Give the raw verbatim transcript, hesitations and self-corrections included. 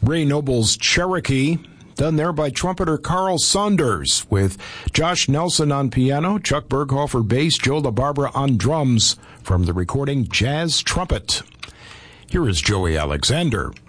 Ray Noble's Cherokee, done there by trumpeter Carl Saunders, with Josh Nelson on piano, Chuck Berghofer bass, Joe LaBarbera on drums, from the recording Jazz Trumpet. Here is Joey Alexander.